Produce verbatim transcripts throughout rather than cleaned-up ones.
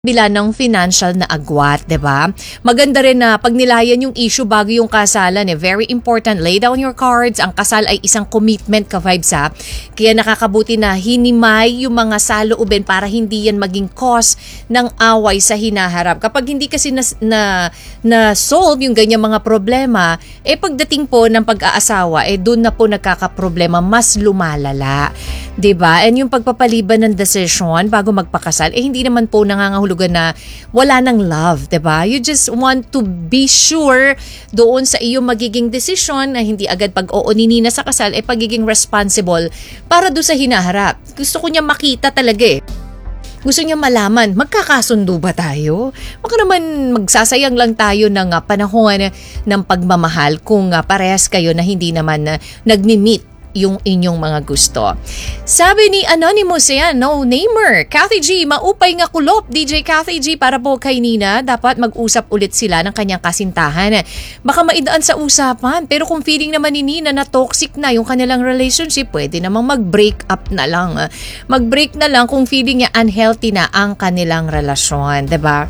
bila ng financial na agwat, 'di ba? Maganda rin na pag nilayan yung issue bago yung kasalan, eh. Very important, lay down your cards. Ang kasal ay isang commitment ka vibes ha. Kaya nakakabuti na hinimay yung mga saloobin para hindi yan maging cause ng away sa hinaharap. Kapag hindi kasi na, na, na solve yung ganyang mga problema, eh pagdating po ng pag-aasawa, eh doon na po nagkakaproblema, mas lumalala. 'Di ba? And yung pagpapaliban ng decision bago magpakasal, eh hindi naman po nangangahulugan na wala ng love, 'di ba? You just want to be sure doon sa iyong magiging decision na hindi agad pag-oonini na sa kasal, eh pagiging responsible para doon sa hinaharap. Gusto ko niya makita talaga eh. Gusto niya malaman, magkakasundo ba tayo? Baka naman magsasayang lang tayo ng uh, panahon ng pagmamahal kung uh, parehas kayo na hindi naman uh, nagmi-meet yung inyong mga gusto. Sabi ni Anonymous yan, no namer, Kathy G, maupay nga kulop, D J Kathy G, para po kay Nina, dapat mag-usap ulit sila ng kanyang kasintahan. Baka maidaan sa usapan, pero kung feeling naman ni Nina na toxic na yung kanilang relationship, pwede namang mag-break up na lang. Mag-break na lang kung feeling niya unhealthy na ang kanilang relasyon, 'di ba?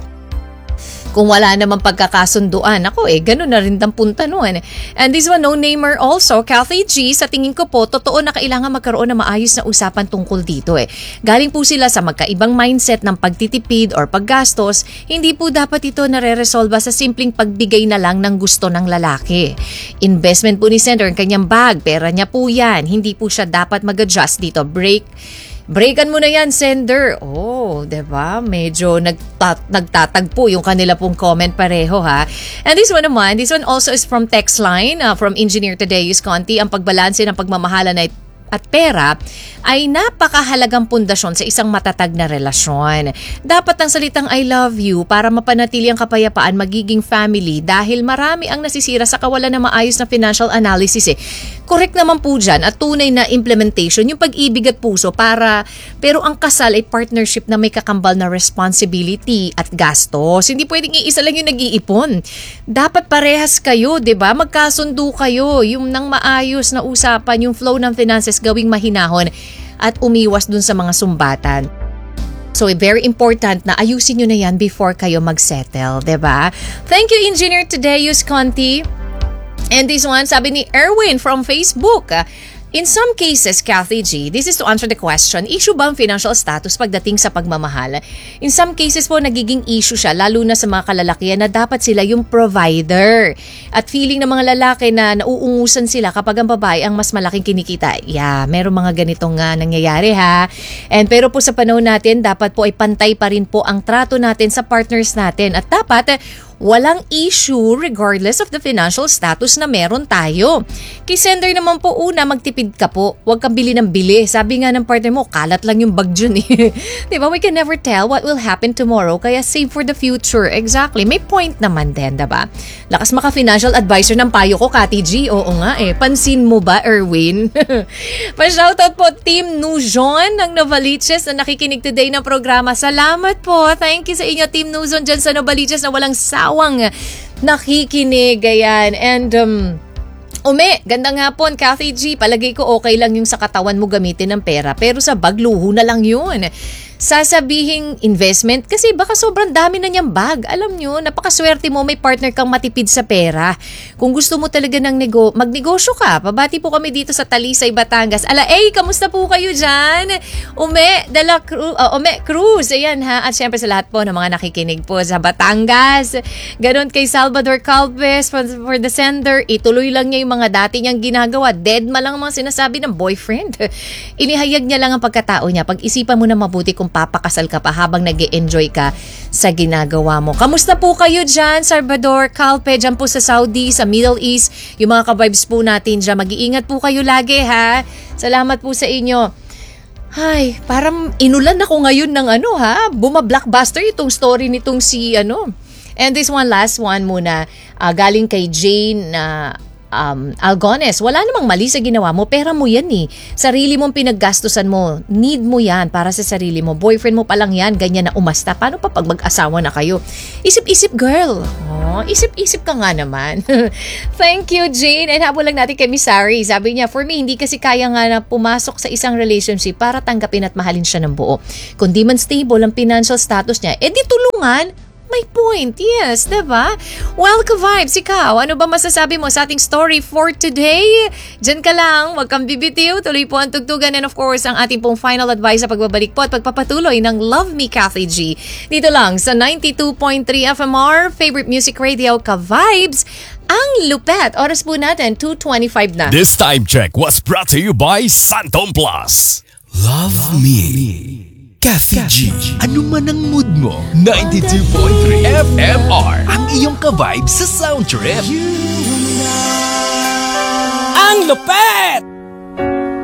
Kung wala namang pagkakasunduan, ako eh, ganun na rin ang punta nun. And this one, no namer also, Kathy G, sa tingin ko po, totoo na kailangan magkaroon ng maayos na usapan tungkol dito eh. Galing po sila sa magkaibang mindset ng pagtitipid or paggastos, hindi po dapat ito nare-resolva sa simpleng pagbigay na lang ng gusto ng lalaki. Investment po ni Sender ang kanyang bag, pera niya po yan, hindi po siya dapat mag-adjust dito. Break Breakan mo na yan, Sender. Oh, diba? Medyo nagtat- nagtatagpo yung kanila pong comment pareho ha. And this one naman, this one also is from text line uh, from Engineer Tadeus Conti. Ang pagbalanse ng pagmamahalan ay at pera ay napakahalagang pundasyon sa isang matatag na relasyon. Dapat ang salitang I love you para mapanatili ang kapayapaan magiging family dahil marami ang nasisira sa kawalan ng maayos na financial analysis eh. Correct naman po dyan at tunay na implementation yung pag-ibig at puso para pero ang kasal ay partnership na may kakambal na responsibility at gastos. Hindi pwedeng iisa lang yung nag-iipon. Dapat parehas kayo, 'di ba? Magkasundo kayo, yung nang maayos na usapan, yung flow ng finances gawing mahinahon at umiwas dun sa mga sumbatan. So, very important na ayusin nyo na yan before kayo mag-settle, diba? Thank you, Engineer Tadeus Conti. And this one, sabi ni Erwin from Facebook. In some cases, Kathy G, this is to answer the question, issue ba ang financial status pagdating sa pagmamahal? In some cases po, nagiging issue siya, lalo na sa mga kalalakihan na dapat sila yung provider. At feeling ng mga lalaki na nauungusan sila kapag ang babae ang mas malaking kinikita. Yeah, meron mga ganitong nga nangyayari ha. And pero po sa panahon natin, dapat po ay pantay pa rin po ang trato natin sa partners natin. At dapat walang issue regardless of the financial status na meron tayo. Kay Sender naman po, una, magtipid ka po. Huwag kang bili ng bili. Sabi nga ng partner mo, kalat lang yung bag dyan eh. Diba? We can never tell what will happen tomorrow, kaya save for the future. Exactly. May point naman din, diba? Lakas maka-financial advisor ng payo ko, Kati G. Oo nga eh. Pansin mo ba, Erwin? Pa-shoutout po, Team Nujon ng Novaliches na nakikinig today ng programa. Salamat po. Thank you sa inyo, Team Nujon dyan sa Novaliches na walang sawang nakikinig. Ayan. And, um, Ume, gandang hapon, Kathy G. Palagay ko okay lang yung sa katawan mo gamitin ng pera, pero sa bag, luho na lang yun. Sasabihing investment kasi baka sobrang dami na niyang bag. Alam nyo, napakaswerte mo may partner kang matipid sa pera. Kung gusto mo talaga ng nego- magnegosyo ka, pabati po kami dito sa Talisay, Batangas. Ala, eh, kamusta po kayo dyan? Ume, Dela Cruz, uh, Ume Cruz, ayan ha. At syempre sa lahat po ng mga nakikinig po sa Batangas. Ganon kay Salvador Calves for, for the sender. Ituloy lang niya yung mga dati niyang ginagawa. Dead ma lang ang mga sinasabi ng boyfriend. Inihayag niya lang ang pagkatao niya. Pag-isipan mo na mabuti kung papakasal ka pa habang nag-e-enjoy ka sa ginagawa mo. Kamusta po kayo dyan, Salvador Calpe, dyan po sa Saudi, sa Middle East, yung mga ka-vibes po natin dyan. Mag-iingat po kayo lagi ha. Salamat po sa inyo. Ay, parang inulan ako ngayon ng ano ha. Buma-blockbuster itong story nitong si ano. And this one, last one muna. Uh, galing kay Jane na uh, um, Algones, wala namang mali sa ginawa mo, pera mo yan eh. Sarili mong pinaggastusan mo, need mo yan para sa sarili mo. Boyfriend mo pa lang yan, ganyan na umasta. Paano pa pag mag-asawa na kayo? Isip-isip girl. Oh, isip-isip ka nga naman. Thank you, Jane. And habol lang natin kay Miss Sari. Sabi niya, for me, hindi kasi kaya nga na pumasok sa isang relationship para tanggapin at mahalin siya ng buo. Kung di man stable ang financial status niya, edi tulungan. May point, yes, diba? Well, ka-vibes, ikaw, ano ba masasabi mo sa ating story for today? Diyan ka lang, wag kang bibitiw, tuloy po ang tugtugan, and of course, ang ating pong final advice sa pagbabalik po at pagpapatuloy ng Love Me, Kathy G. Dito lang sa ninety-two point three F M R, favorite music radio, ka-vibes, ang lupet. Oras po natin, two twenty-five na. This time check was brought to you by Santom Plus. Love, Love me. me. Kathy G. Ano man ang mood mo, ninety-two point three F M R. Ang iyong ka-vibe sa sound trip. Ang lupet!